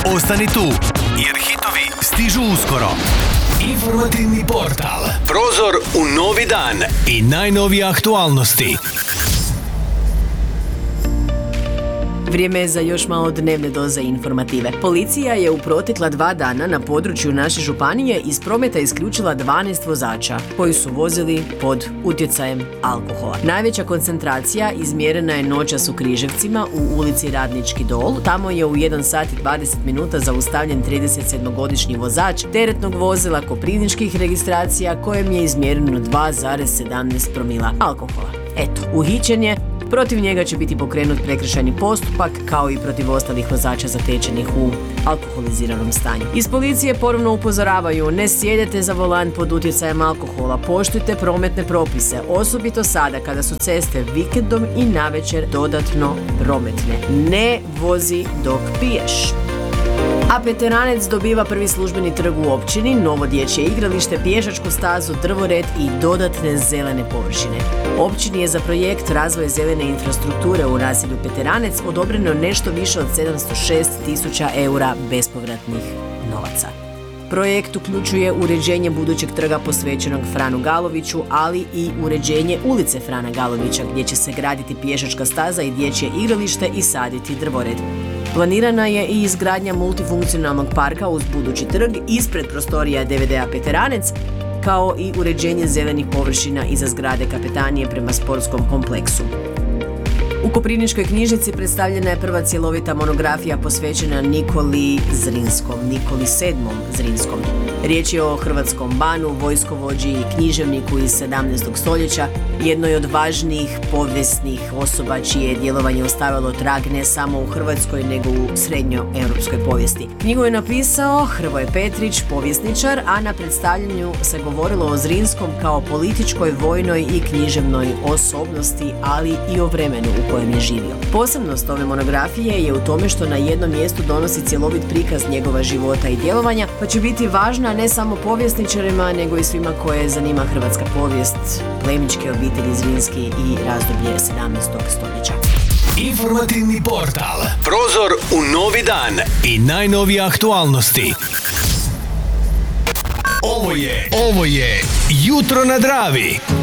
Ostani tu, jer hitovi stižu uskoro. Informativni portal. Prozor u novi dan i najnovije aktualnosti. Vrijeme je za još malo dnevne doze informative. Policija je u protekla 2 dana na području naše županije iz prometa isključila 12 vozača koji su vozili pod utjecajem alkohola. Najveća koncentracija izmjerena je noćas u Križevcima u ulici Radnički dol. Tamo je u 1 sat i 20 minuta zaustavljen 37-godišnji vozač teretnog vozila koprivničkih registracija kojem je izmjereno 2,17 promila alkohola. Eto, uhićen je. Protiv njega će biti pokrenut prekršajni postupak, kao i protiv ostalih vozača zatečenih u alkoholiziranom stanju. Iz policije ponovno upozoravaju: ne sjedete za volan pod utjecajem alkohola, poštujte prometne propise, osobito sada kada su ceste vikendom i navečer dodatno prometne. Ne vozi dok piješ. A Peteranec dobiva prvi službeni trg u općini, novo dječje igralište, pješačku stazu, drvored i dodatne zelene površine. Općini je za projekt razvoj zelene infrastrukture u naselju Peteranec odobreno nešto više od 706.000 eura bespovratnih novaca. Projekt uključuje uređenje budućeg trga posvećenog Franu Galoviću, ali i uređenje ulice Frana Galovića gdje će se graditi pješačka staza i dječje igralište i saditi drvored. Planirana je i izgradnja multifunkcionalnog parka uz budući trg ispred prostorija DVD-a Peteranec, kao i uređenje zelenih površina iza zgrade kapetanije prema sportskom kompleksu. U Koprivničkoj knjižnici predstavljena je prva cjelovita monografija posvećena Nikoli Zrinskom, Nikoli VII. Zrinskom. Riječ je o hrvatskom banu, vojskovođi i književniku iz 17. stoljeća, jednoj od važnijih povijesnih osoba čije je djelovanje ostavilo trag ne samo u hrvatskoj nego u srednjoeuropskoj povijesti. Knjigu je napisao Hrvoje Petrić, povjesničar, a na predstavljanju se govorilo o Zrinskom kao političkoj, vojnoj i književnoj osobnosti, ali i o vremenu u kojem je živio. Posebnost ove monografije je u tome što na jednom mjestu donosi cjelovit prikaz njegova života i djelovanja, pa će biti važna ne samo povjesničarima, nego i svima koje zanima hrvatska povijest, plemićke obitelji Zrinski i razdoblje 17. stoljeća. Informativni portal. Prozor u novi dan i najnovije aktualnosti. Ovo je Jutro na Dravi.